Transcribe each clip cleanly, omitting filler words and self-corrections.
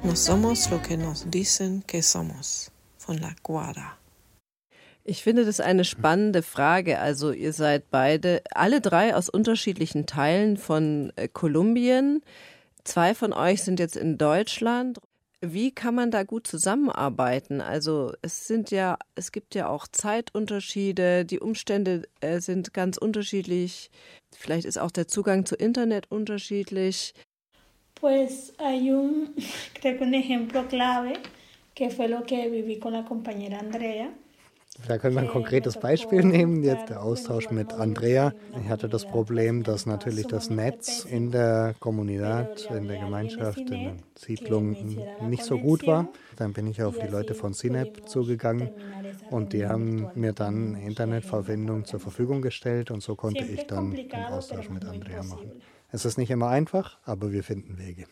No somos lo que nos dicen que somos, von La Guarda. Ich finde das eine spannende Frage. Also ihr seid alle drei aus unterschiedlichen Teilen von Kolumbien. 2 von euch sind jetzt in Deutschland. Wie kann man da gut zusammenarbeiten? Also es gibt ja auch Zeitunterschiede, die Umstände sind ganz unterschiedlich. Vielleicht ist auch der Zugang zu Internet unterschiedlich. Pues hay creo que un ejemplo clave, que fue lo que viví con la compañera Andrea. Da können wir ein konkretes Beispiel nehmen, jetzt der Austausch mit Andrea. Ich hatte das Problem, dass natürlich das Netz in der Kommunität, in der Gemeinschaft, in der Siedlung nicht so gut war. Dann bin ich auf die Leute von CINEP zugegangen und die haben mir dann Internetverbindung zur Verfügung gestellt und so konnte ich dann den Austausch mit Andrea machen. Es ist nicht immer einfach, aber wir finden Wege.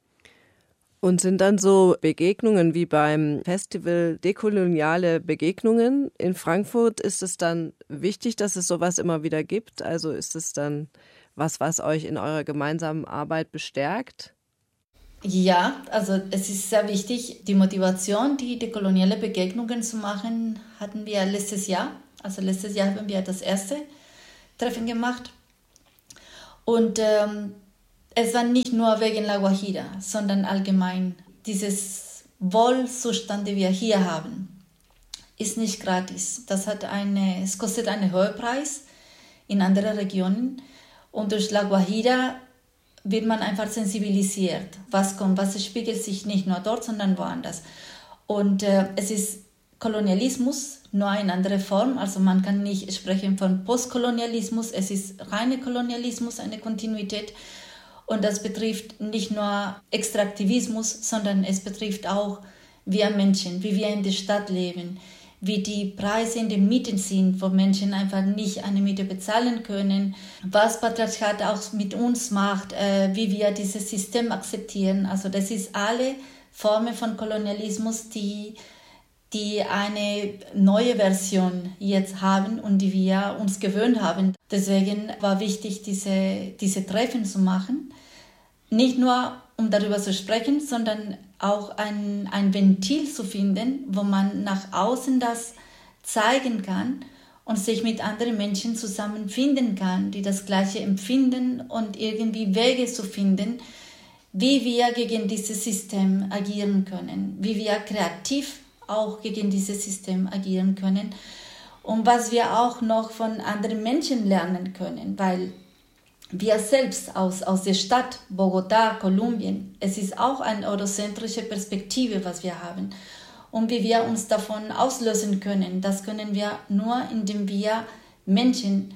Und sind dann so Begegnungen wie beim Festival Dekoloniale Begegnungen in Frankfurt, ist es dann wichtig, dass es sowas immer wieder gibt? Also ist es dann was euch in eurer gemeinsamen Arbeit bestärkt? Ja, also es ist sehr wichtig. Die Motivation, die dekoloniale Begegnungen zu machen, hatten wir letztes Jahr. Also letztes Jahr haben wir das erste Treffen gemacht. Und es war nicht nur wegen La Guajira, sondern allgemein. Dieses Wohlzustand, den wir hier haben, ist nicht gratis. Es kostet einen hohen Preis in anderen Regionen. Und durch La Guajira wird man einfach sensibilisiert. Was kommt, was spiegelt sich nicht nur dort, sondern woanders. Und es ist Kolonialismus, nur in anderer Form. Also man kann nicht sprechen von Postkolonialismus. Es ist reiner Kolonialismus, eine Kontinuität. Und das betrifft nicht nur Extraktivismus, sondern es betrifft auch wir Menschen, wie wir in der Stadt leben, wie die Preise in den Mieten sind, wo Menschen einfach nicht eine Miete bezahlen können, was Patriarchat auch mit uns macht, wie wir dieses System akzeptieren. Also das ist alle Formen von Kolonialismus, die eine neue Version jetzt haben und die wir uns gewöhnt haben. Deswegen war wichtig, diese Treffen zu machen. Nicht nur, um darüber zu sprechen, sondern auch ein Ventil zu finden, wo man nach außen das zeigen kann und sich mit anderen Menschen zusammenfinden kann, die das Gleiche empfinden und irgendwie Wege zu finden, wie wir gegen dieses System agieren können, wie wir kreativ auch gegen dieses System agieren können und was wir auch noch von anderen Menschen lernen können, weil wir selbst aus der Stadt Bogotá, Kolumbien, es ist auch eine eurozentrische Perspektive, was wir haben. Und wie wir uns davon auslösen können, das können wir nur, indem wir Menschen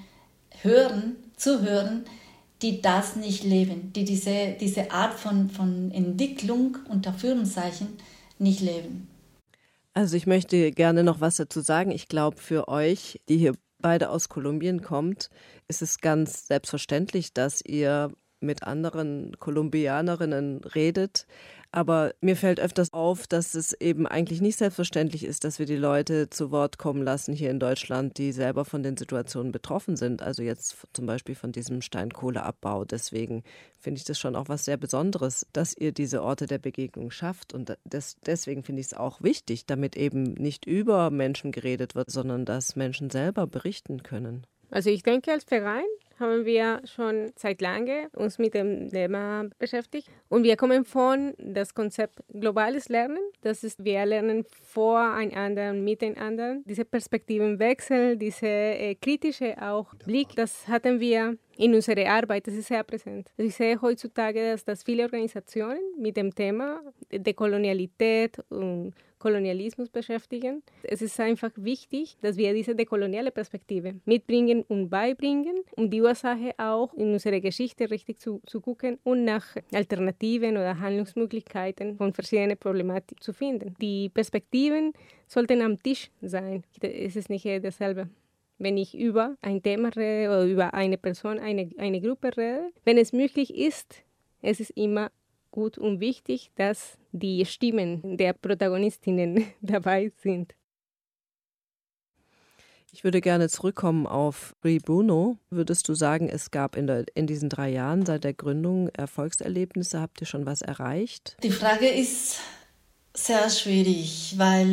zuhören, die das nicht leben, die diese Art von Entwicklung unter Führungszeichen nicht leben. Also ich möchte gerne noch was dazu sagen. Ich glaube, für euch, die hier beide aus Kolumbien kommt, ist es ganz selbstverständlich, dass ihr mit anderen Kolumbianerinnen redet. Aber mir fällt öfters auf, dass es eben eigentlich nicht selbstverständlich ist, dass wir die Leute zu Wort kommen lassen hier in Deutschland, die selber von den Situationen betroffen sind. Also jetzt zum Beispiel von diesem Steinkohleabbau. Deswegen finde ich das schon auch was sehr Besonderes, dass ihr diese Orte der Begegnung schafft. Und deswegen finde ich es auch wichtig, damit eben nicht über Menschen geredet wird, sondern dass Menschen selber berichten können. Also ich denke, als Verein haben wir schon seit lange uns mit dem Thema beschäftigt. Und wir kommen von das Konzept globales Lernen. Das ist, wir lernen voreinander und miteinander. Diese Perspektivenwechsel, diese kritische auch Blick, das hatten wir in unserer Arbeit, das ist sehr präsent. Ich sehe heutzutage, dass viele Organisationen mit dem Thema Dekolonialität und Kolonialismus beschäftigen. Es ist einfach wichtig, dass wir diese dekoloniale Perspektive mitbringen und beibringen, um die Ursache auch in unserer Geschichte richtig zu gucken und nach Alternativen oder Handlungsmöglichkeiten von verschiedenen Problematiken zu finden. Die Perspektiven sollten am Tisch sein. Es ist nicht dasselbe. Wenn ich über ein Thema rede oder über eine Person, eine Gruppe rede, wenn es möglich ist, es ist immer gut und wichtig, dass die Stimmen der Protagonistinnen dabei sind. Ich würde gerne zurückkommen auf Free Bruno. Würdest du sagen, es gab in diesen 3 Jahren seit der Gründung Erfolgserlebnisse? Habt ihr schon was erreicht? Die Frage ist sehr schwierig, weil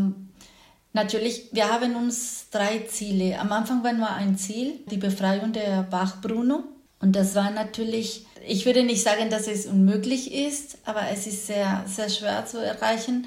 natürlich, wir haben uns 3 Ziele. Am Anfang war nur ein Ziel, die Befreiung der Bach-Bruno. Und das war natürlich, ich würde nicht sagen, dass es unmöglich ist, aber es ist sehr, sehr schwer zu erreichen.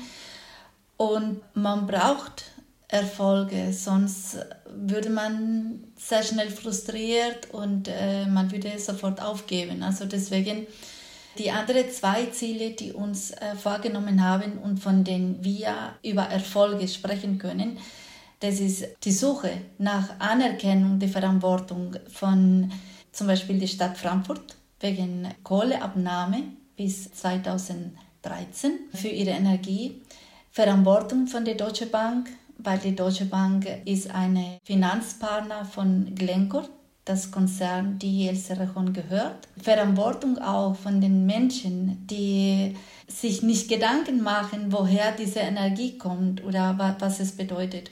Und man braucht Erfolge, sonst würde man sehr schnell frustriert und man würde sofort aufgeben. Also deswegen die anderen 2 Ziele, die uns vorgenommen haben und von denen wir über Erfolge sprechen können, das ist die Suche nach Anerkennung der Verantwortung von zum Beispiel der Stadt Frankfurt wegen Kohleabnahme bis 2013 für ihre Energie, Verantwortung von der Deutsche Bank, weil die Deutsche Bank ist ein Finanzpartner von Glencore, das Konzern, die El Cerrejón gehört. Verantwortung auch von den Menschen, die sich nicht Gedanken machen, woher diese Energie kommt oder was es bedeutet.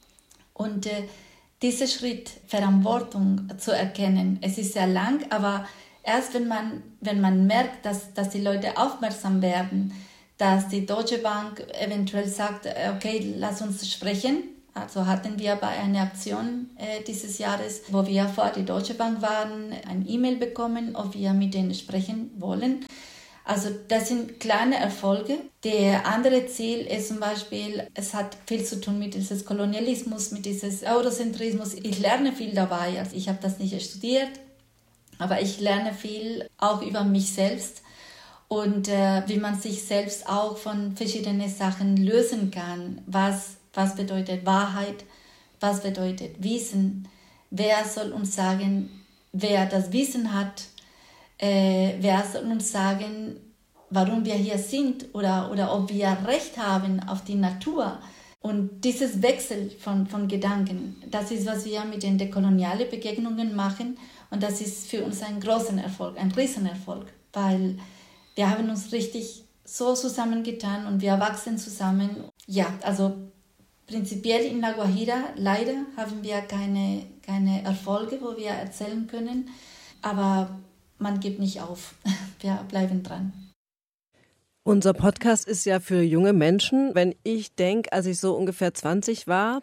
Und dieser Schritt, Verantwortung zu erkennen, es ist sehr lang, aber erst wenn man merkt, dass die Leute aufmerksam werden, dass die Deutsche Bank eventuell sagt, okay, lass uns sprechen. Also hatten wir bei einer Aktion dieses Jahres, wo wir vor die Deutsche Bank waren, ein E-Mail bekommen, ob wir mit denen sprechen wollen. Also das sind kleine Erfolge. Der andere Ziel ist zum Beispiel, es hat viel zu tun mit diesem Kolonialismus, mit diesem Eurozentrismus. Ich lerne viel dabei. Also ich habe das nicht studiert, aber ich lerne viel auch über mich selbst. Und wie man sich selbst auch von verschiedenen Sachen lösen kann. Was bedeutet Wahrheit? Was bedeutet Wissen? Wer soll uns sagen, wer das Wissen hat? Wer soll uns sagen, warum wir hier sind oder ob wir Recht haben auf die Natur? Und dieses Wechsel von Gedanken, das ist, was wir mit den dekolonialen Begegnungen machen. Und das ist für uns ein großer Erfolg, ein Riesenerfolg, weil wir haben uns richtig so zusammengetan und wir wachsen zusammen. Ja, also prinzipiell in La Guajira leider haben wir keine Erfolge, wo wir erzählen können, aber man gibt nicht auf. Wir bleiben dran. Unser Podcast ist ja für junge Menschen. Wenn ich denke, als ich so ungefähr 20 war,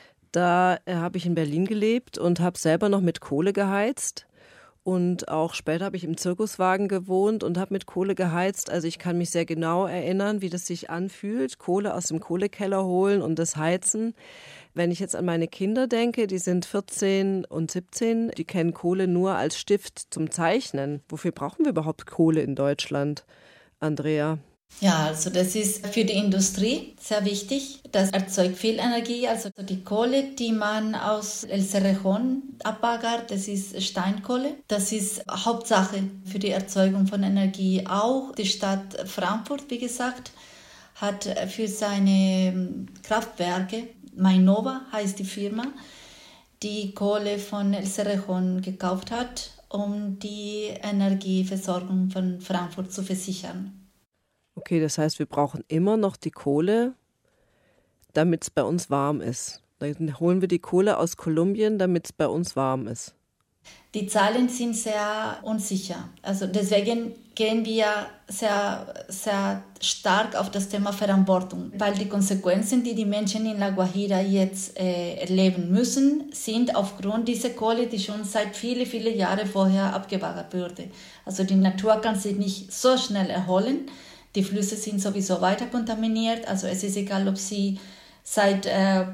da habe ich in Berlin gelebt und habe selber noch mit Kohle geheizt. Und auch später habe ich im Zirkuswagen gewohnt und habe mit Kohle geheizt. Also ich kann mich sehr genau erinnern, wie das sich anfühlt, Kohle aus dem Kohlekeller holen und das heizen. Wenn ich jetzt an meine Kinder denke, die sind 14 und 17, die kennen Kohle nur als Stift zum Zeichnen. Wofür brauchen wir überhaupt Kohle in Deutschland, Andrea? Ja, also das ist für die Industrie sehr wichtig. Das erzeugt viel Energie. Also die Kohle, die man aus El Cerrejón abbaggert, das ist Steinkohle. Das ist Hauptsache für die Erzeugung von Energie. Auch die Stadt Frankfurt, wie gesagt, hat für seine Kraftwerke, Mainova heißt die Firma, die Kohle von El Cerrejón gekauft hat, um die Energieversorgung von Frankfurt zu versichern. Okay, das heißt, wir brauchen immer noch die Kohle, damit es bei uns warm ist. Dann holen wir die Kohle aus Kolumbien, damit es bei uns warm ist. Die Zahlen sind sehr unsicher. Also deswegen gehen wir sehr, sehr stark auf das Thema Verantwortung, weil die Konsequenzen, die die Menschen in La Guajira jetzt erleben müssen, sind aufgrund dieser Kohle, die schon seit viele Jahre vorher abgebaggert wurde. Also die Natur kann sich nicht so schnell erholen. Die Flüsse sind sowieso weiter kontaminiert. Also es ist egal, ob sie seit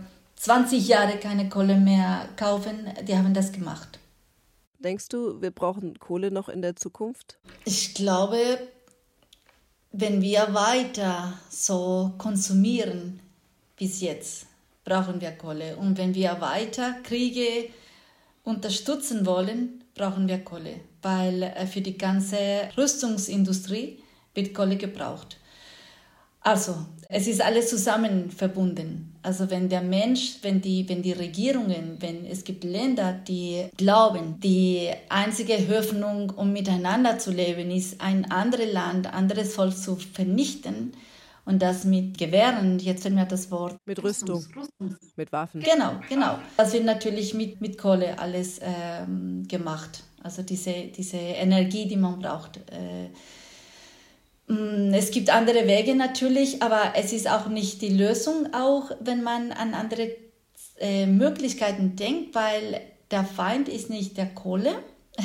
20 Jahren keine Kohle mehr kaufen. Die haben das gemacht. Denkst du, wir brauchen Kohle noch in der Zukunft? Ich glaube, wenn wir weiter so konsumieren bis jetzt, brauchen wir Kohle. Und wenn wir weiter Kriege unterstützen wollen, brauchen wir Kohle. Weil für die ganze Rüstungsindustrie wird Kohle gebraucht. Also, es ist alles zusammen verbunden. Also wenn der Mensch, wenn die Regierungen, wenn es gibt Länder, die glauben, die einzige Hoffnung, um miteinander zu leben, ist ein anderes Land, anderes Volk zu vernichten Und das mit Gewehren, jetzt fällt mir das Wort. Mit Rüstung, mit Waffen. Genau. Das wird natürlich mit Kohle alles gemacht. Also diese Energie, die man braucht. Es gibt andere Wege natürlich, aber es ist auch nicht die Lösung, auch wenn man an andere Möglichkeiten denkt, weil der Feind ist nicht der Kohle,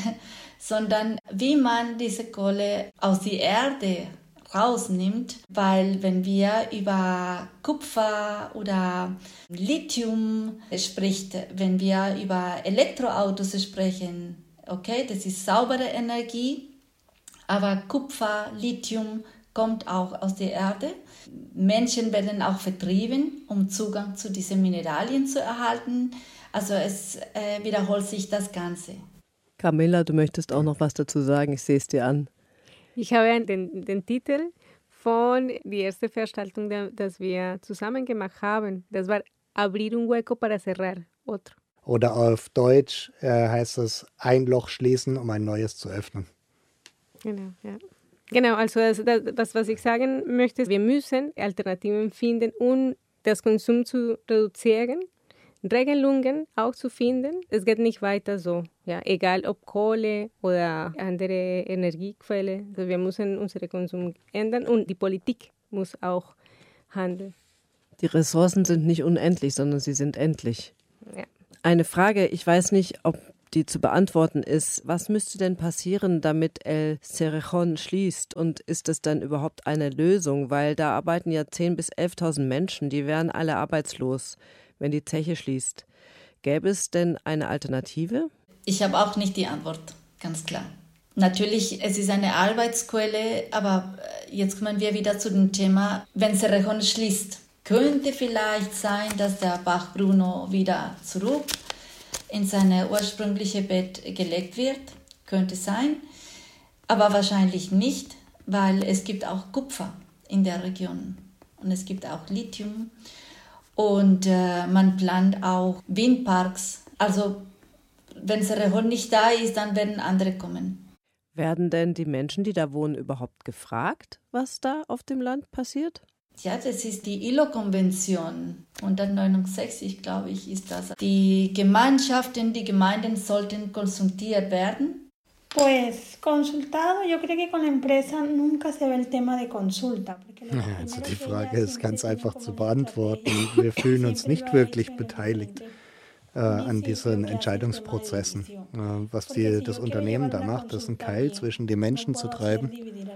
sondern wie man diese Kohle aus der Erde rausnimmt, weil wenn wir über Kupfer oder Lithium spricht, wenn wir über Elektroautos sprechen, okay, das ist saubere Energie, aber Kupfer, Lithium kommt auch aus der Erde. Menschen werden auch vertrieben, um Zugang zu diesen Mineralien zu erhalten. Also es wiederholt sich das Ganze. Camilla, du möchtest auch noch was dazu sagen, ich sehe es dir an. Ich habe den Titel von der ersten Veranstaltung, das wir zusammen gemacht haben. Das war Abrir un hueco para cerrar otro. Oder auf Deutsch heißt es ein Loch schließen, um ein neues zu öffnen. Genau, ja. Genau, also das, was ich sagen möchte, wir müssen Alternativen finden, um das Konsum zu reduzieren, Regelungen auch zu finden. Es geht nicht weiter so, ja, egal ob Kohle oder andere Energiequelle. Also wir müssen unseren Konsum ändern und die Politik muss auch handeln. Die Ressourcen sind nicht unendlich, sondern sie sind endlich. Ja. Eine Frage, ich weiß nicht, ob die zu beantworten ist. Was müsste denn passieren, damit El Cerrejón schließt? Und ist es dann überhaupt eine Lösung? Weil da arbeiten ja 10.000 bis 11.000 Menschen, die wären alle arbeitslos, wenn die Zeche schließt. Gäbe es denn eine Alternative? Ich habe auch nicht die Antwort, ganz klar. Natürlich, es ist eine Arbeitsquelle, aber jetzt kommen wir wieder zu dem Thema, wenn Cerrejón schließt, könnte vielleicht sein, dass der Bach Bruno wieder zurück in sein ursprüngliches Bett gelegt wird. Könnte sein, aber wahrscheinlich nicht, weil es gibt auch Kupfer in der Region und es gibt auch Lithium und man plant auch Windparks. Also wenn Cerrejón nicht da ist, dann werden andere kommen. Werden denn die Menschen, die da wohnen, überhaupt gefragt, was da auf dem Land passiert? Ja, das ist die ILO-Konvention, 169, glaube ich, ist das. Die Gemeinschaften, die Gemeinden sollten konsultiert werden. Pues consultado, yo creo que con la empresa nunca se ve el tema de consulta. Also die Frage ist ganz einfach zu beantworten. Wir fühlen uns nicht wirklich beteiligt an diesen Entscheidungsprozessen. Was das Unternehmen da macht, ist einen Keil zwischen die Menschen zu treiben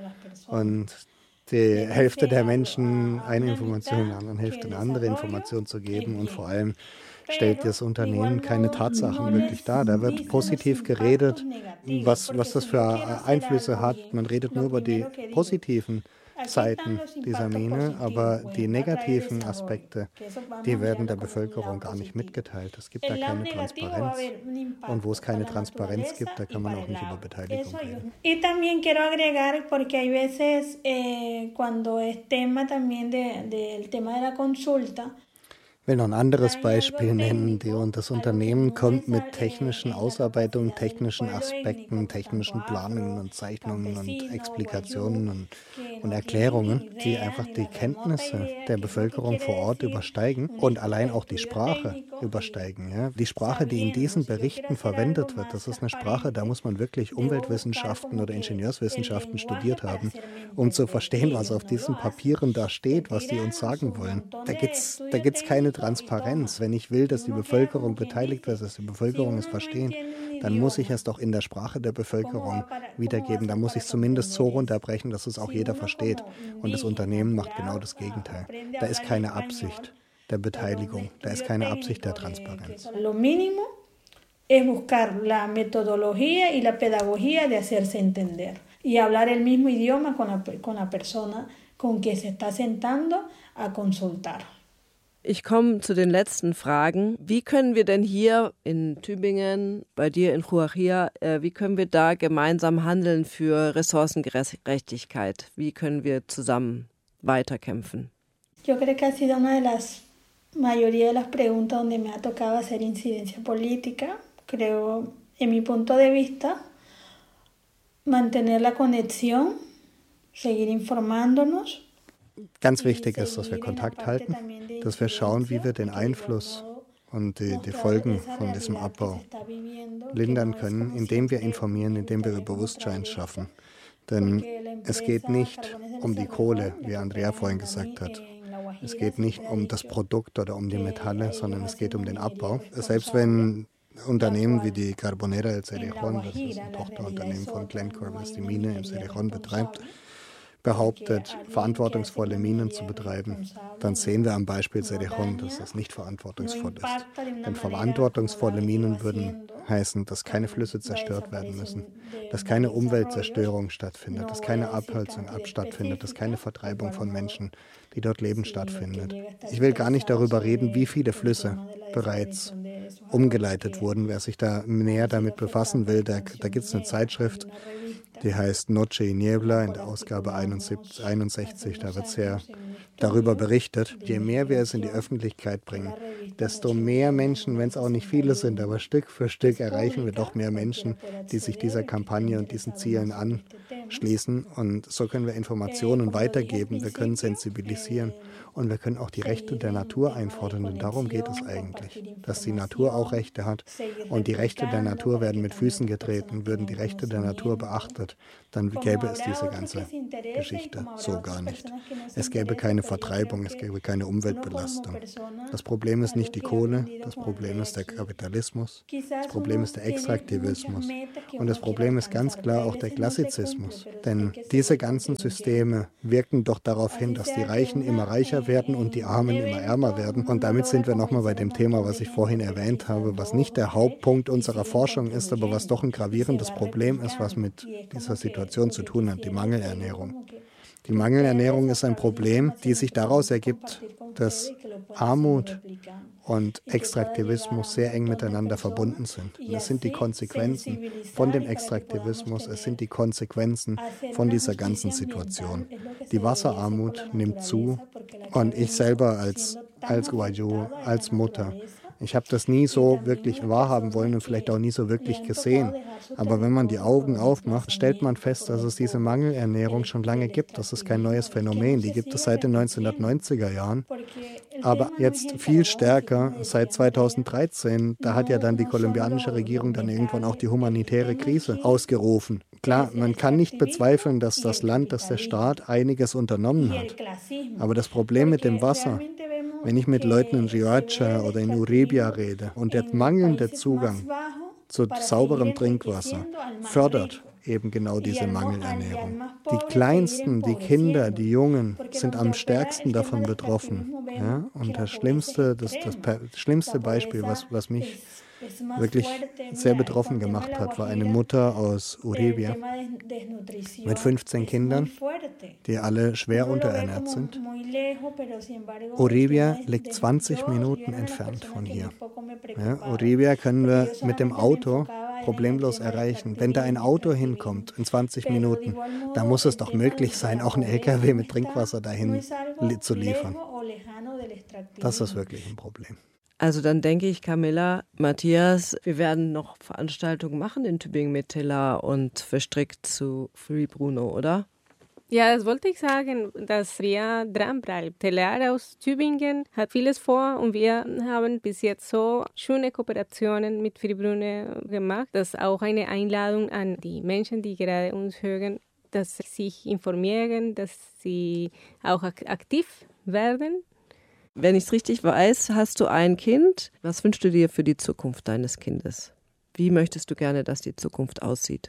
und die Hälfte der Menschen eine Information, der anderen Hälfte eine andere Information zu geben und vor allem stellt das Unternehmen keine Tatsachen wirklich dar. Da wird positiv geredet, was das für Einflüsse hat. Man redet nur über die positiven Seiten dieser Mine, aber die negativen Aspekte, die werden der Bevölkerung gar nicht mitgeteilt. Es gibt da keine Transparenz. Und wo es keine Transparenz gibt, da kann man auch nicht über Beteiligung reden. Y también quiero agregar, porque hay veces cuando es tema también del tema de la consulta. Ich will noch ein anderes Beispiel nennen. Das Unternehmen kommt mit technischen Ausarbeitungen, technischen Aspekten, technischen Planungen und Zeichnungen und Explikationen und Erklärungen, die einfach die Kenntnisse der Bevölkerung vor Ort übersteigen und allein auch die Sprache übersteigen. Ja? Die Sprache, die in diesen Berichten verwendet wird, das ist eine Sprache, da muss man wirklich Umweltwissenschaften oder Ingenieurswissenschaften studiert haben, um zu verstehen, was auf diesen Papieren da steht, was die uns sagen wollen. Da gibt's keine Transparenz. Wenn ich will, dass die Bevölkerung beteiligt wird, dass die Bevölkerung es versteht, dann muss ich es doch in der Sprache der Bevölkerung wiedergeben. Da muss ich es zumindest so runterbrechen, dass es auch jeder versteht. Und das Unternehmen macht genau das Gegenteil. Da ist keine Absicht der Beteiligung, da ist keine Absicht der Transparenz. Lo mínimo es buscar la metodología y la pedagogía de hacerse entender y hablar el mismo idioma con la persona con que se está sentando a consultar. Ich komme zu den letzten Fragen. Wie können wir denn hier in Tübingen, bei dir in Huachia, wie können wir da gemeinsam handeln für Ressourcengerechtigkeit? Wie können wir zusammen weiterkämpfen? Yo creo que ha sido una de las mayoría de las preguntas donde me ha tocado hacer incidencia política. Creo, en mi punto de vista, mantener la conexión, seguir informándonos. ganz wichtig ist, dass wir Kontakt halten, dass wir schauen, wie wir den Einfluss und die Folgen von diesem Abbau lindern können, indem wir informieren, indem wir Bewusstsein schaffen. Denn es geht nicht um die Kohle, wie Andrea vorhin gesagt hat. Es geht nicht um das Produkt oder um die Metalle, sondern es geht um den Abbau. Selbst wenn Unternehmen wie die Carbonera El Cerrejón, das ist ein Tochterunternehmen von Glencore, das die Mine im Cerrejón betreibt, behauptet, verantwortungsvolle Minen zu betreiben, dann sehen wir am Beispiel Cerrejón, dass das nicht verantwortungsvoll ist. Denn verantwortungsvolle Minen würden heißen, dass keine Flüsse zerstört werden müssen, dass keine Umweltzerstörung stattfindet, dass keine Abholzung stattfindet, dass keine Vertreibung von Menschen, die dort leben, stattfindet. Ich will gar nicht darüber reden, wie viele Flüsse bereits umgeleitet wurden. Wer sich da näher damit befassen will, da gibt es eine Zeitschrift, die heißt Noche y Niebla in der Ausgabe 61, da wird sehr darüber berichtet. Je mehr wir es in die Öffentlichkeit bringen, desto mehr Menschen, wenn es auch nicht viele sind, aber Stück für Stück erreichen wir doch mehr Menschen, die sich dieser Kampagne und diesen Zielen anschließen. Und so können wir Informationen weitergeben, wir können sensibilisieren und wir können auch die Rechte der Natur einfordern, denn darum geht es eigentlich, dass die Natur auch Rechte hat und die Rechte der Natur werden mit Füßen getreten, würden die Rechte der Natur beachtet, dann gäbe es diese ganze Geschichte so gar nicht. Es gäbe keine Vertreibung, es gäbe keine Umweltbelastung. Das Problem ist nicht die Kohle, das Problem ist der Kapitalismus, das Problem ist der Extraktivismus und das Problem ist ganz klar auch der Klassizismus. Denn diese ganzen Systeme wirken doch darauf hin, dass die Reichen immer reicher werden und die Armen immer ärmer werden. Und damit sind wir nochmal bei dem Thema, was ich vorhin erwähnt habe, was nicht der Hauptpunkt unserer Forschung ist, aber was doch ein gravierendes Problem ist, was mit dieser Situation zu tun hat, die Mangelernährung. Die Mangelernährung ist ein Problem, die sich daraus ergibt, dass Armut und Extraktivismus sehr eng miteinander verbunden sind. Und das sind die Konsequenzen von dem Extraktivismus, es sind die Konsequenzen von dieser ganzen Situation. Die Wasserarmut nimmt zu und ich selber als Guayú, als Mutter, ich habe das nie so wirklich wahrhaben wollen und vielleicht auch nie so wirklich gesehen. Aber wenn man die Augen aufmacht, stellt man fest, dass es diese Mangelernährung schon lange gibt. Das ist kein neues Phänomen. Die gibt es seit den 1990er Jahren. Aber jetzt viel stärker seit 2013. Da hat ja dann die kolumbianische Regierung dann irgendwann auch die humanitäre Krise ausgerufen. Klar, man kann nicht bezweifeln, dass das Land, dass der Staat einiges unternommen hat. Aber das Problem mit dem Wasser, wenn ich mit Leuten in Riohacha oder in Uribia rede und der mangelnde Zugang zu sauberem Trinkwasser fördert eben genau diese Mangelernährung. Die Kleinsten, die Kinder, die Jungen sind am stärksten davon betroffen. Ja? Und das schlimmste Beispiel, was mich wirklich sehr betroffen gemacht hat, war eine Mutter aus Uribia mit 15 Kindern, die alle schwer unterernährt sind. Uribia liegt 20 Minuten entfernt von hier. Ja, Uribia können wir mit dem Auto problemlos erreichen. Wenn da ein Auto hinkommt in 20 Minuten, dann muss es doch möglich sein, auch ein LKW mit Trinkwasser dahin zu liefern. Das ist wirklich ein Problem. Also dann denke ich, Camilla, Matthias, wir werden noch Veranstaltungen machen in Tübingen mit Tela und verstrickt zu Free Bruno, oder? Ja, das wollte ich sagen, dass wir dranbleiben. Tela aus Tübingen hat vieles vor und wir haben bis jetzt so schöne Kooperationen mit Free Bruno gemacht. Das ist auch eine Einladung an die Menschen, die gerade uns hören, dass sie sich informieren, dass sie auch aktiv werden. Wenn ich es richtig weiß, hast du ein Kind. Was wünschst du dir für die Zukunft deines Kindes? Wie möchtest du gerne, dass die Zukunft aussieht?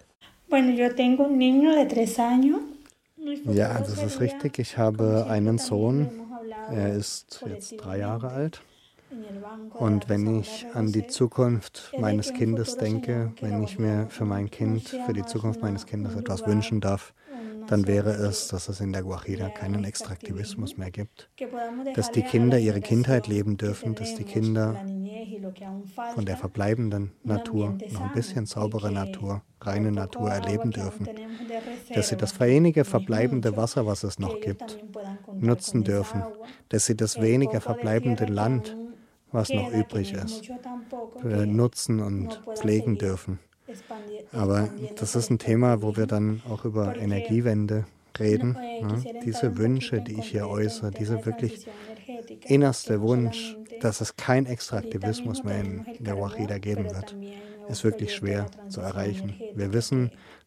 Ja, das ist richtig. Ich habe einen Sohn. Er ist jetzt 3 Jahre alt. Und wenn ich an die Zukunft meines Kindes denke, wenn ich mir für mein Kind, für die Zukunft meines Kindes etwas wünschen darf, dann wäre es, dass es in der Guajira keinen Extraktivismus mehr gibt, dass die Kinder ihre Kindheit leben dürfen, dass die Kinder von der verbleibenden Natur, noch ein bisschen saubere Natur, reine Natur erleben dürfen, dass sie das wenige verbleibende Wasser, was es noch gibt, nutzen dürfen, dass sie das wenige verbleibende Land, was noch übrig ist, nutzen und pflegen dürfen. Aber das ist ein Thema, wo wir dann auch über Energiewende reden. Diese Wünsche, die ich hier äußere, diese wirklich innerste Wunsch, dass es kein Extraktivismus mehr in der Guajira geben wird, ist wirklich schwer zu erreichen. Wir wissen,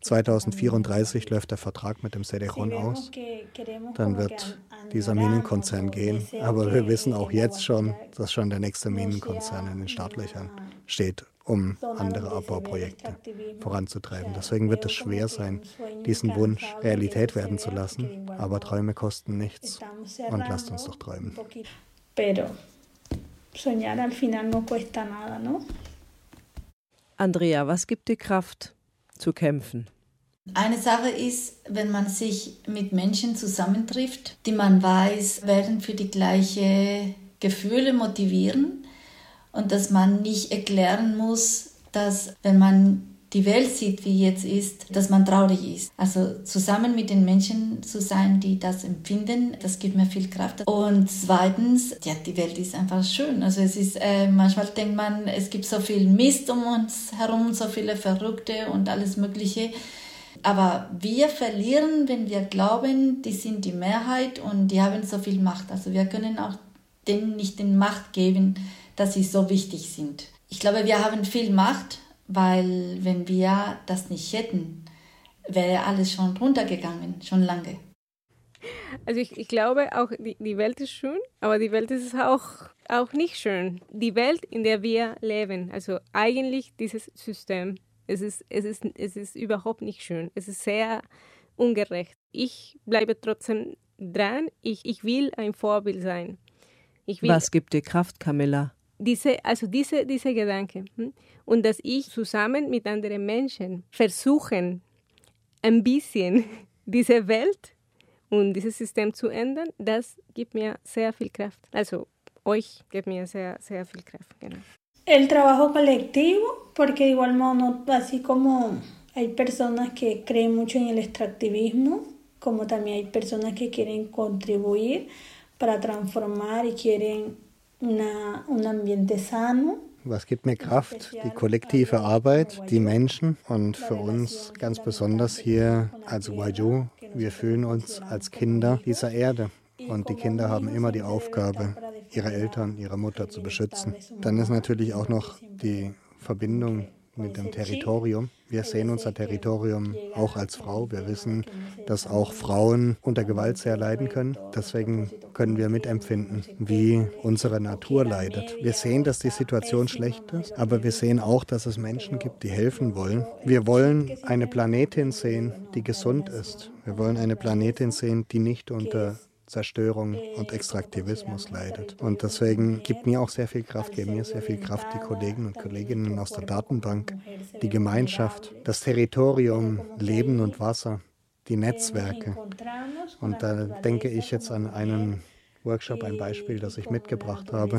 2034 läuft der Vertrag mit dem Cerrejón aus. Dann wird dieser Minenkonzern gehen. Aber wir wissen auch jetzt schon, dass schon der nächste Minenkonzern in den Startlöchern steht, um andere Abbauprojekte voranzutreiben. Deswegen wird es schwer sein, diesen Wunsch Realität werden zu lassen. Aber Träume kosten nichts. Und lasst uns doch träumen. Pero soñar al final no cuesta nada, ¿no? Andrea, was gibt dir Kraft zu kämpfen? Eine Sache ist, wenn man sich mit Menschen zusammentrifft, die man weiß, werden für die gleichen Gefühle motivieren und dass man nicht erklären muss, dass wenn man die Welt sieht, wie jetzt ist, dass man traurig ist. Also zusammen mit den Menschen zu sein, die das empfinden, das gibt mir viel Kraft. Und zweitens, ja, die Welt ist einfach schön. Also es ist, manchmal denkt man, es gibt so viel Mist um uns herum, so viele Verrückte und alles Mögliche. Aber wir verlieren, wenn wir glauben, die sind die Mehrheit und die haben so viel Macht. Also wir können auch denen nicht die Macht geben, dass sie so wichtig sind. Ich glaube, wir haben viel Macht, weil wenn wir das nicht hätten, wäre alles schon runtergegangen, schon lange. Also ich glaube auch, die Welt ist schön, aber die Welt ist auch nicht schön. Die Welt, in der wir leben, also eigentlich dieses System, es ist überhaupt nicht schön. Es ist sehr ungerecht. Ich bleibe trotzdem dran. Ich will ein Vorbild sein. Was gibt dir Kraft, Camilla? Diese Gedanke. Und dass ich zusammen mit anderen Menschen versuchen, ein bisschen diese Welt und dieses System zu ändern, das gibt mir sehr viel Kraft. Also euch gibt mir sehr, sehr viel Kraft. Genau. El trabajo colectivo, porque de igual modo, así como hay personas que creen mucho en el extractivismo, como también hay personas que quieren contribuir para transformar y quieren un ambiente sano. Was gibt mir Kraft? Die kollektive Arbeit, die Menschen und für uns ganz besonders hier als Wayuu, wir fühlen uns als Kinder dieser Erde. Und die Kinder haben immer die Aufgabe, ihre Eltern, ihre Mutter zu beschützen. Dann ist natürlich auch noch die Verbindung mit dem Territorium. Wir sehen unser Territorium auch als Frau. Wir wissen, dass auch Frauen unter Gewalt sehr leiden können. Deswegen können wir mitempfinden, wie unsere Natur leidet. Wir sehen, dass die Situation schlecht ist, aber wir sehen auch, dass es Menschen gibt, die helfen wollen. Wir wollen eine Planetin sehen, die gesund ist. Wir wollen eine Planetin sehen, die nicht unter Zerstörung und Extraktivismus leidet. Und deswegen gibt mir auch sehr viel Kraft, geben mir sehr viel Kraft die Kollegen und Kolleginnen aus der Datenbank, die Gemeinschaft, das Territorium, Leben und Wasser, die Netzwerke. Und da denke ich jetzt an einen Workshop, ein Beispiel, das ich mitgebracht habe,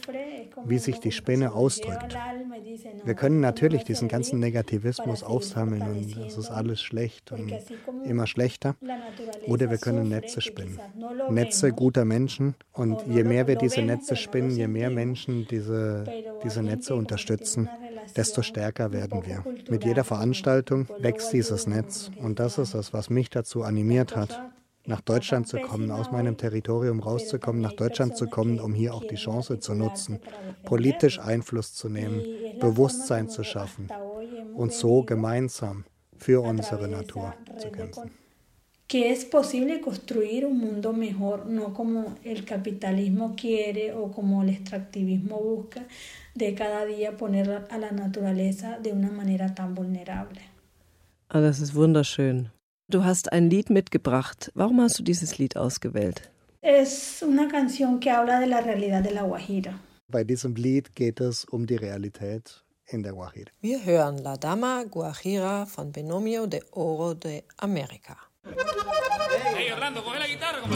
wie sich die Spinne ausdrückt. Wir können natürlich diesen ganzen Negativismus aufsammeln und es ist alles schlecht und immer schlechter. Oder wir können Netze spinnen. Netze guter Menschen. Und je mehr wir diese Netze spinnen, je mehr Menschen diese Netze unterstützen, desto stärker werden wir. Mit jeder Veranstaltung wächst dieses Netz. Und das ist es, was mich dazu animiert hat, nach Deutschland zu kommen, aus meinem Territorium rauszukommen, nach Deutschland zu kommen, um hier auch die Chance zu nutzen, politisch Einfluss zu nehmen, Bewusstsein zu schaffen und so gemeinsam für unsere Natur zu kämpfen. Que es posible construir un mundo mejor, no como el capitalismo quiere o como el extractivismo busca, de cada día poner a la naturaleza de una manera tan vulnerable. Oh, das ist wunderschön. Du hast ein Lied mitgebracht. Warum hast du dieses Lied ausgewählt? Es una canción que habla de la realidad de la Guajira. Bei diesem Lied geht es um die Realität in der Guajira. Wir hören La Dama Guajira von Binomio de Oro de América. Hey, Orlando, coge la guitarra.